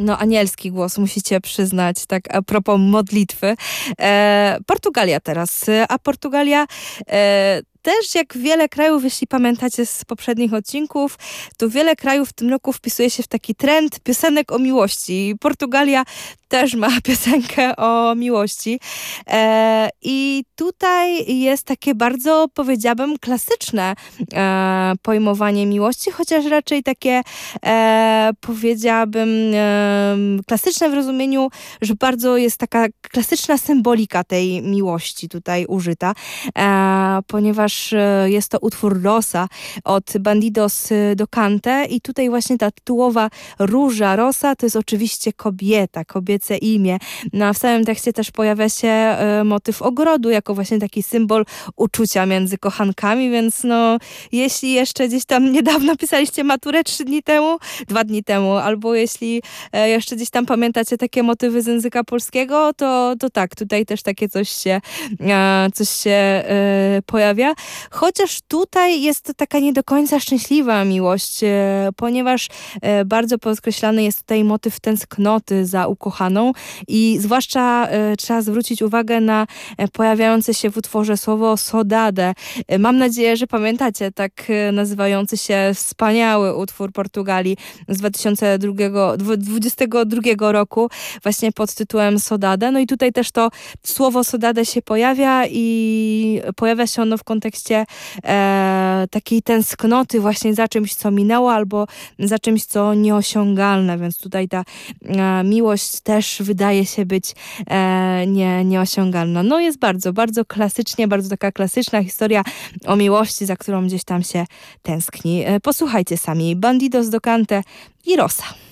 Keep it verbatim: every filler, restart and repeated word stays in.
No, anielski głos, musicie przyznać, tak a propos modlitwy. E, Portugalia teraz, a Portugalia e, też jak wiele krajów, jeśli pamiętacie z poprzednich odcinków, to wiele krajów w tym roku wpisuje się w taki trend piosenek o miłości. Portugalia też ma piosenkę o miłości. E, I tutaj jest takie bardzo, powiedziałabym, klasyczne e, pojmowanie miłości, chociaż raczej takie, e, powiedziałabym, e, klasyczne w rozumieniu, że bardzo jest taka klasyczna symbolika tej miłości tutaj użyta, e, ponieważ e, jest to utwór Rosa od Bandidos do Cante i tutaj właśnie ta tytułowa róża Rosa to jest oczywiście kobieta, kobiece imię. No, a w samym tekście też pojawia się e, motyw ogrodu jako właśnie taki symbol uczucia między kochankami, więc no jeśli jeszcze gdzieś tam niedawno pisaliście maturę trzy dni temu, dwa dni temu, albo jeśli e, jeszcze gdzieś tam pamiętacie takie motywy z języka polskiego, to, to tak, tutaj też takie coś się, e, coś się e, pojawia. Chociaż tutaj jest to taka nie do końca szczęśliwa miłość, e, ponieważ e, bardzo podkreślany jest tutaj motyw tęsknoty za ukochaną i zwłaszcza e, trzeba zwrócić uwagę na e, pojawiające się w utworze słowo saudade. E, mam nadzieję, że pamiętacie tak e, nazywający się wspaniały utwór Portugalii z dwa tysiące dwudziestego drugiego roku właśnie pod tytułem Saudade. No i tutaj też to słowo saudade się pojawia i pojawia się ono w kontekście e, takiej tęsknoty właśnie za czymś, co minęło albo za czymś, co nieosiągalne, więc tutaj ta e, miłość też wydaje się być e, nie, nieosiągalna. No jest bardzo, bardzo klasycznie, bardzo taka klasyczna historia o miłości, za którą gdzieś tam się tęskni. E, posłuchajcie sami. Bandidos do Cante i Rosa.